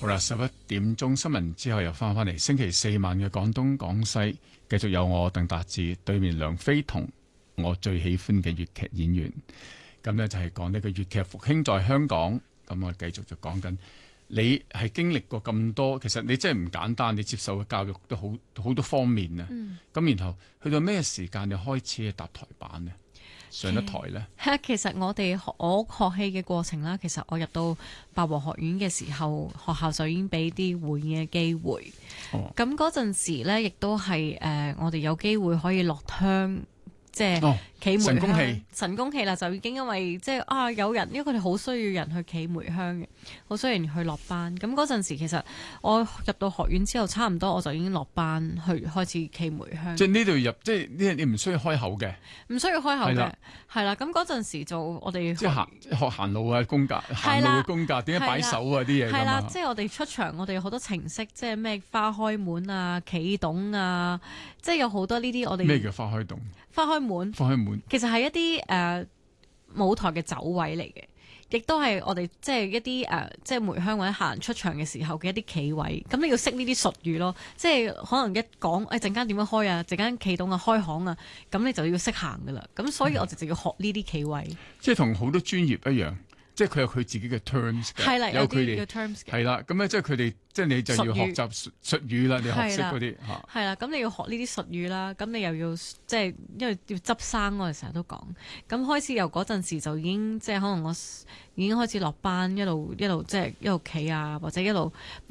好啦，11點鐘新聞之後又翻嚟，星期四晚嘅廣東廣西繼續有我鄧達智，對面梁飛同我最喜歡嘅粵劇演員。咁呢就係講呢個粵劇復興在香港。咁我繼續就講緊，你係經歷過咁多，其實你真係唔簡單，你接受嘅教育都好多方面啊。咁然後去到咩時間你開始去搭台板呢？上一台呢？ 其實我學戲嘅過程啦，其實我入到八和學院嘅時候，學校就已經俾啲匯演嘅機會。咁嗰陣時呢，亦都係我哋有機會可以落鄉。即係企梅鄉神功戲啦，就已經因為即係有人，因為佢哋好需要人去企梅鄉嘅，好需要人去落班。咁嗰陣時其實我入到學院之後，差唔多我就已經落班去開始企梅鄉。即係呢度入，即係呢你唔需要開口嘅， 唔需要開口嘅，係啦。咁嗰陣時就我哋即係學行路啊，功架行路嘅功架，點樣擺手啊啲嘢㗎嘛。 係啦，即係我哋出場，我哋有好多程式，即係咩花開門啊、企董啊，即係有好多呢啲我哋。 咩叫花開洞？ 花開門其實係一啲舞台嘅走位嚟嘅，亦都係我哋即係一啲即係梅鄉或者行出場嘅時候嘅一啲企位。咁你要識呢啲術語咯，即係可能一講陣間點樣開啊，陣間企動啊，開行啊，咁你就要識行噶啦。咁所以我哋就要學呢啲企位， 即係同好多專業一樣，即係佢有佢自己嘅 terms 嘅， 係啦， 有佢哋嘅 terms 嘅， 係啦。咁咧即係佢哋。即係你就要學習術語啦，你學識嗰啲嚇。係啦，咁你要學呢啲術語啦，咁你又要即係因為要執生，我哋成日都講。咁開始由嗰陣時就已經即係可能我已經開始落班，一路即係一路企啊，或者一路